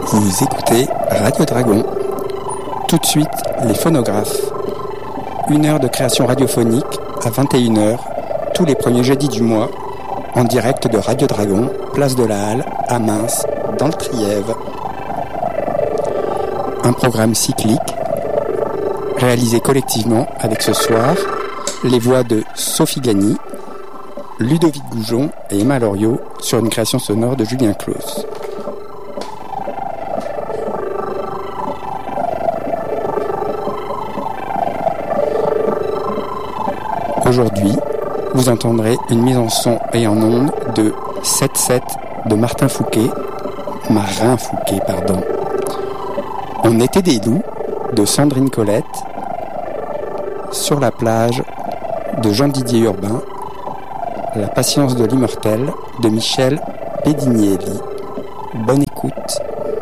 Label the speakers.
Speaker 1: Vous écoutez Radio Dragon. Tout de suite, les phonographes. 1 heure de création radiophonique à 21h, tous les premiers jeudis du mois, en direct de Radio Dragon, place de la Halle, à Mins, dans le Trièves. Un programme cyclique, réalisé collectivement avec ce soir les voix de Sophie Gagny, Ludovic Goujon et Emma Loriot sur une création sonore de Julien Clos. Aujourd'hui, vous entendrez une mise en son et en onde de 7-7 de Marin Fouquet. On était des loups de Sandrine Colette, Sur la plage de Jean-Didier Urbain, La patience de l'immortel de Michel Pédinielli. Bonne écoute.